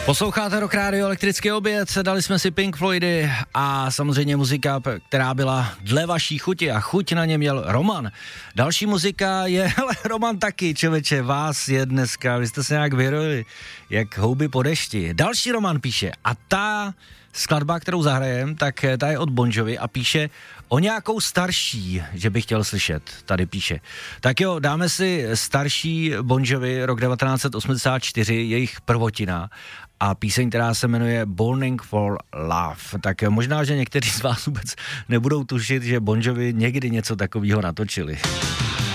Posloucháte Rock Radio, elektrický oběd, dali jsme si Pink Floydy a samozřejmě muzika, která byla dle vaší chuti a chuť na ně měl Roman. Další muzika je, hele, Roman taky, člověče, vás je dneska, vy jste se nějak vyrojili, jak houby po dešti. Další Roman píše a ta skladba, kterou zahrajem, tak ta je od Bon Jovi a píše o nějakou starší, že bych chtěl slyšet, tady píše. Tak jo, dáme si starší Bon Jovi, rok 1984, jejich prvotina a píseň, která se jmenuje Burning for Love. Tak možná, že někteří z vás vůbec nebudou tušit, že Bon Jovi někdy něco takového natočili.